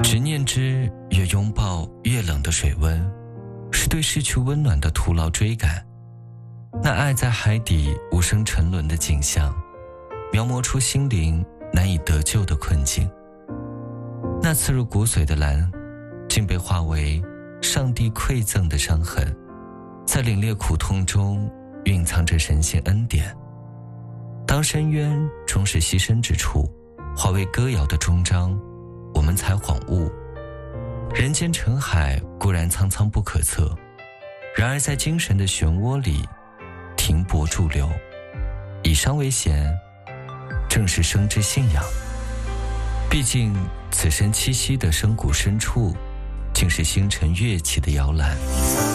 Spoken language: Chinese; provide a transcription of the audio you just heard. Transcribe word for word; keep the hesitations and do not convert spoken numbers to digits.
执念之越拥抱越冷的水温，是对失去温暖的徒劳追赶。那爱在海底无声沉沦的景象，描摹出心灵难以得救的困境。那刺入骨髓的蓝，竟被化为上帝馈赠的伤痕，在凛冽苦痛中蕴藏着神仙恩典。当深渊终是牺牲之处，化为歌谣的终章，我们才恍悟，人间尘海固然苍苍不可测，然而在精神的漩涡里停泊驻留，以伤为弦，正是生之信仰。毕竟此生栖息的深谷深处，竟是星辰跃起的摇篮。